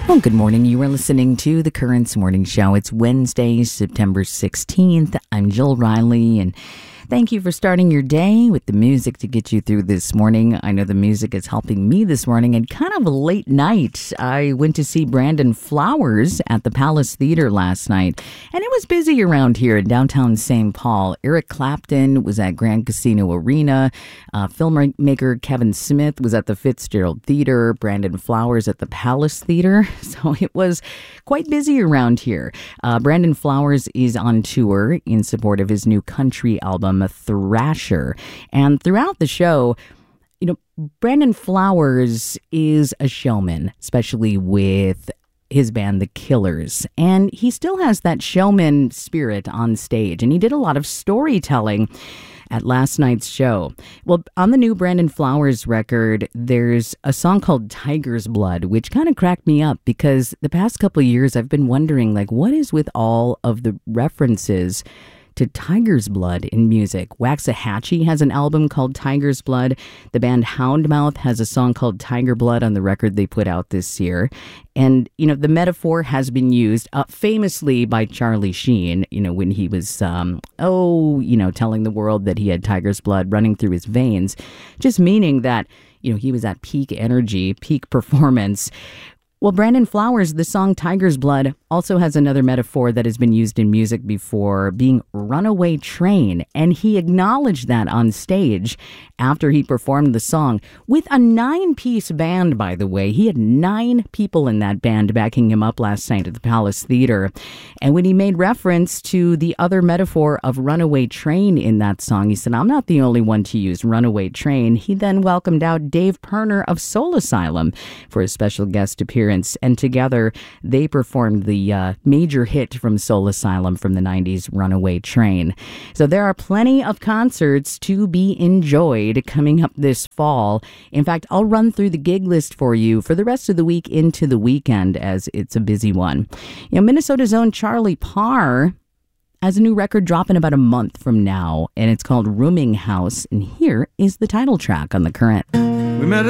Well, good morning. You are listening to the Currents Morning Show. It's Wednesday, September 16th. I'm Jill Riley, and thank you for starting your day with the music to get you through this morning. I know the music is helping me this morning, and kind of a late night. I went to see Brandon Flowers at the Palace Theater last night, and it was busy around here in downtown St. Paul. Eric Clapton was at Grand Casino Arena. Filmmaker Kevin Smith was at the Fitzgerald Theater. Brandon Flowers at the Palace Theater. So it was quite busy around here. Brandon Flowers is on tour in support of his new country album, Thrasher. And throughout the show, Brandon Flowers is a showman, especially with his band, The Killers. And he still has that showman spirit on stage. And he did a lot of storytelling at last night's show. Well, on the new Brandon Flowers record, there's a song called Tiger's Blood, which kind of cracked me up because the past couple of years I've been wondering, what is with all of the references to tiger's blood in music? Waxahachie has an album called Tiger's Blood. The band Houndmouth has a song called Tiger Blood on the record they put out this year. And, the metaphor has been used famously by Charlie Sheen, when he was, telling the world that he had tiger's blood running through his veins, just meaning that, he was at peak energy, peak performance. Well, Brandon Flowers, the song Tiger's Blood also has another metaphor that has been used in music before, being runaway train. And he acknowledged that on stage after he performed the song with a 9-piece band, by the way. He had 9 people in that band backing him up last night at the Palace Theater. And when he made reference to the other metaphor of runaway train in that song, he said, "I'm not the only one to use runaway train." He then welcomed out Dave Pirner of Soul Asylum for a special guest appearance. And together, they performed the major hit from Soul Asylum from the 90s, Runaway Train. So there are plenty of concerts to be enjoyed coming up this fall. In fact, I'll run through the gig list for you for the rest of the week into the weekend, as it's a busy one. Minnesota's own Charlie Parr has a new record dropping about a month from now, and it's called Rooming House. And here is the title track on The Current. We met